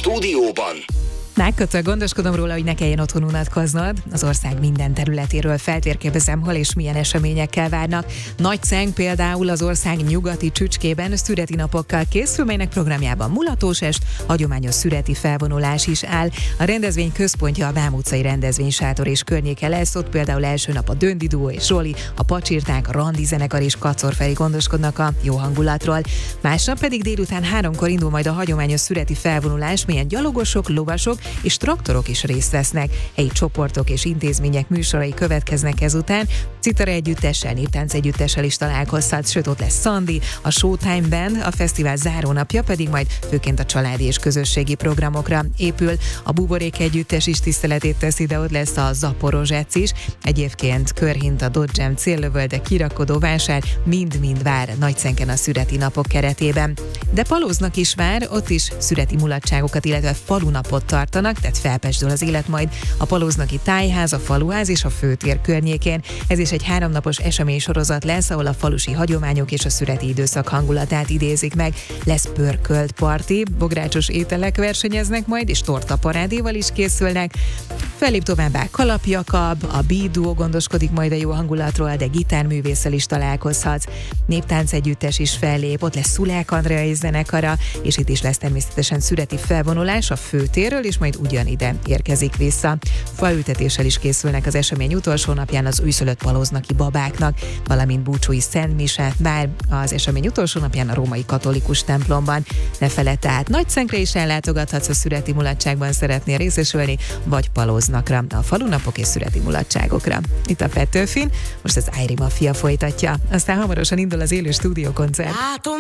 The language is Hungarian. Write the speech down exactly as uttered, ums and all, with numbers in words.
stúdióban. Megkötve gondoskodom róla, hogy ne kelljen otthon unatkoznod. Az ország minden területéről feltérképezem, hol és milyen eseményekkel várnak. Nagyceng például az ország nyugati csücskében szüreti napokkal készül, melynek programjában mulatósest, hagyományos szüreti felvonulás is áll. A rendezvény központja a Vám utcai rendezvénysátor és környéke lesz, ott például első nap a Döndi Duó és Zsoli, a Pacsirták, a Randi zenekar és Kacor Feri gondoskodnak a jó hangulatról. Másnap pedig délután háromkor indul majd a hagyományos szüreti felvonulás, melyen gyalogosok, lovasok és traktorok is részt vesznek. Helyi csoportok és intézmények műsorai következnek ezután. Citara együttessel, néptánc együttessel is találkozhatsz, sőt ott lesz Szandi, a Showtime Band, a fesztivál zárónapja pedig majd főként a családi és közösségi programokra épül. A Buborék együttes is tiszteletét teszi, de ott lesz a Zaporozsec is. Egyébként Körhinta, Dodgem, Céllövölde, Kirakodó vásár mind-mind vár Nagycenken a szüreti napok keretében. De Palóznak is vár, ott is szüreti mulatságokat, illetve falunapot tartanak, tehát felpesdül az élet majd a Palóznaki Tájház, a Faluház és a Főtér környékén. Ez is egy háromnapos eseménysorozat lesz, ahol a falusi hagyományok és a szüreti időszak hangulatát idézik meg. Lesz pörkölt parti, bográcsos ételek versenyeznek majd, és tortaparádéval is készülnek. Fellép továbbá Kalap Jakab, a B-duo gondoskodik majd a jó hangulatról, de gitárművésszel is találkozhatsz. Néptánc együttes is fellép, ott lesz Szulák Andrea és zenekara, és itt is lesz természetesen szüreti felvonulás a Főtérről, és majd ugyanide érkezik vissza. Faültetéssel is készülnek az esemény utolsó napján az újszülött palóznaki babáknak, valamint búcsúi szentmise vár az esemény utolsó napján a római katolikus templomban. Ne feledd tehát Nagycengre is ellátogathatsz, a szüreti mulatságban szeretnél részesülni, vagy Palóznakra, a falunapok és szüreti mulatságokra. Itt a Petőfin, most az Ájri Mafia folytatja, aztán hamarosan indul az élő stúdiókoncert.